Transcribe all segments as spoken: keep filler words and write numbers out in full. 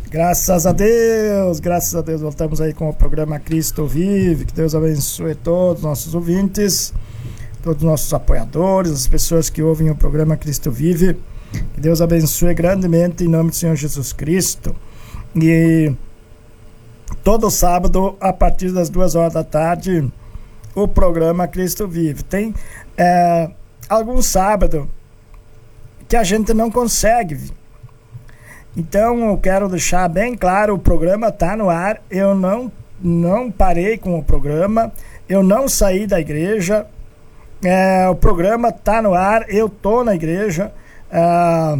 Graças a Deus, graças a Deus, voltamos aí com o programa Cristo Vive. Que Deus abençoe todos os nossos ouvintes, todos os nossos apoiadores, as pessoas que ouvem o programa Cristo Vive. Que Deus abençoe grandemente em nome do Senhor Jesus Cristo. E todo sábado, a partir das duas horas da tarde, o programa Cristo Vive. Tem é, algum sábado que a gente não consegue vir. Então eu quero deixar bem claro, o programa está no ar, eu não, não parei com o programa, eu não saí da igreja, é, o programa está no ar, eu estou na igreja, é,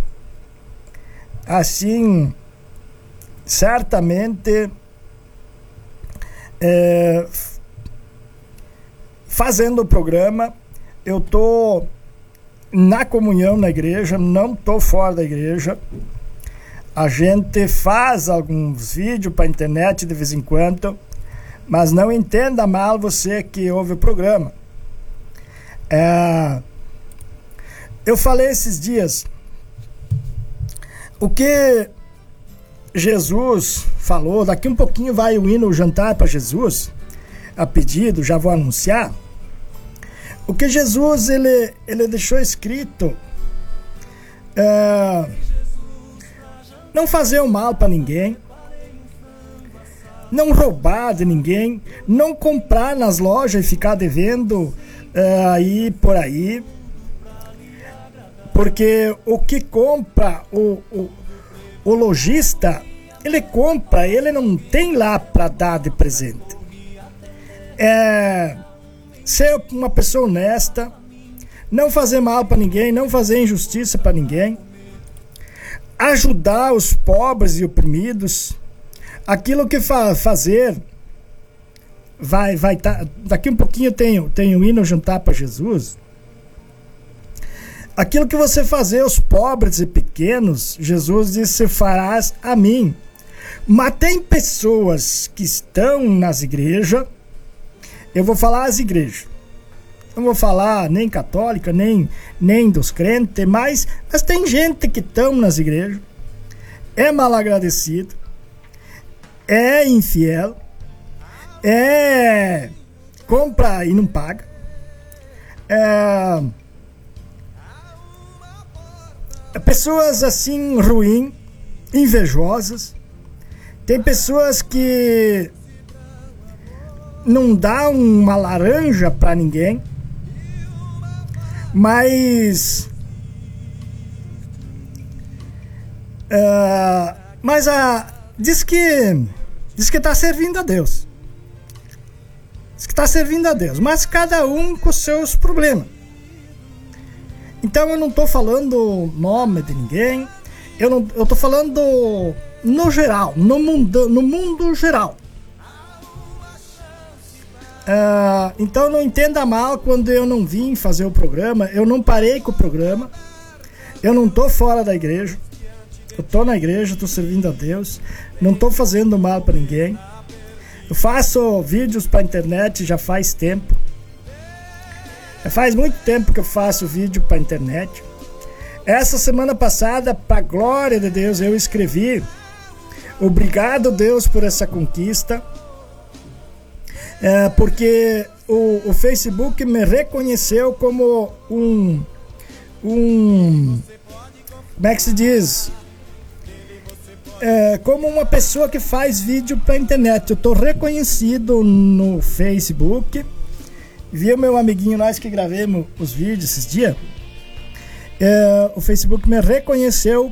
assim, certamente, é, fazendo o programa, eu estou na comunhão na igreja, não estou fora da igreja. A gente faz alguns vídeos para a internet de vez em quando, mas não entenda mal você que ouve o programa. É, eu falei esses dias, o que Jesus falou, daqui um pouquinho vai o hino Jantar para Jesus, a pedido, já vou anunciar. O que Jesus ele, ele deixou escrito, é, não fazer o mal para ninguém, não roubar de ninguém, não comprar nas lojas e ficar devendo uh, aí por aí, porque o que compra o, o, o lojista, ele compra, ele não tem lá para dar de presente. É ser uma pessoa honesta, não fazer mal para ninguém, não fazer injustiça para ninguém, ajudar os pobres e oprimidos, aquilo que fa fazer, vai, vai tá, daqui um pouquinho tem, tem o hino Jantar para Jesus, aquilo que você fazer aos pobres e pequenos, Jesus disse, farás a mim. Mas tem pessoas que estão nas igrejas, eu vou falar as igrejas, não vou falar nem católica, nem, nem dos crentes, mas, mas tem gente que estão nas igrejas, é malagradecido, é infiel, é compra e não paga, é, é pessoas assim ruins, invejosas, tem pessoas que não dá uma laranja para ninguém, mas uh, mas a diz que diz que está servindo a Deus, diz que está servindo a Deus, mas cada um com seus problemas. Então eu não estou falando nome de ninguém, eu não eu estou falando no geral, no mundo no mundo geral. Uh, então não entenda mal quando eu não vim fazer o programa, eu não parei com o programa, eu não tô fora da igreja, eu tô na igreja, tô servindo a Deus, não tô fazendo mal para ninguém, eu faço vídeos para internet já faz tempo, já faz muito tempo que eu faço vídeo para internet. Essa semana passada, para glória de Deus, eu escrevi, obrigado Deus por essa conquista. É, porque o, o Facebook me reconheceu como um, um, como é que se diz? É, como uma pessoa que faz vídeo para internet. Eu estou reconhecido no Facebook. Viu meu amiguinho, nós que gravemos os vídeos esses dias? É, o Facebook me reconheceu